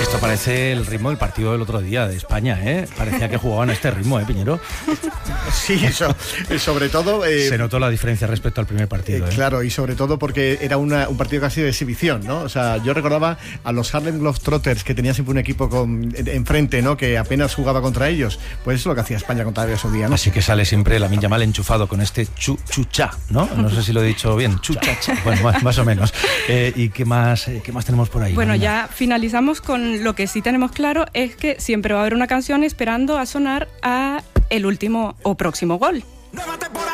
Esto parece el ritmo del partido del otro día de España, ¿eh? Parecía que jugaban a este ritmo, Piñero. Sí, eso, sobre todo... Se notó la diferencia respecto al primer partido. Claro, y sobre todo porque era un partido casi de exhibición, ¿no? O sea, yo recordaba a los Harlem Globetrotters, que tenía siempre un equipo enfrente, ¿no? Que apenas jugaba contra ellos. Pues eso es lo que hacía España contra Arabia Saudí, ¿no? Así que sale siempre Lamine Yamal enchufado con este chucha, ¿no? No sé si lo he dicho bien. Chucha. Bueno, más o menos. ¿Y qué más tenemos por ahí? Bueno, ya finalizamos con lo que sí tenemos claro, es que siempre va a haber una canción esperando a sonar a el último o próximo gol.